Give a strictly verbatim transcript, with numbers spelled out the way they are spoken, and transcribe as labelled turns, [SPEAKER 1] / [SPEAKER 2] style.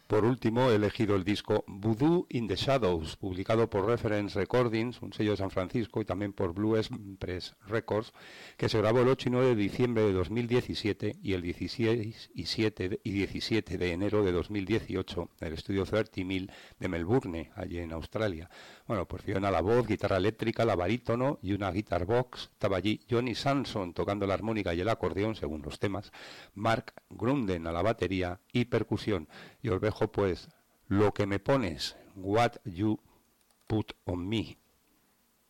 [SPEAKER 1] Por último, he elegido el disco Voodoo in the Shadows, publicado por Reference Recordings, un sello de San Francisco, y también por Blue Press Records, que se grabó el ocho y nueve de diciembre de dos mil diecisiete y el dieciséis y siete y diecisiete de enero de dos mil dieciocho en el estudio treinta mil de Melbourne, allí en Australia. Bueno, pues Fiona a la voz, guitarra eléctrica, la barítono y una guitar box. Estaba allí Johnny Sanson tocando la armónica y el acordeón, según los temas, Mark Grunden a la batería y percusión. Y os dejo pues Lo que me pones, What You Put on Me.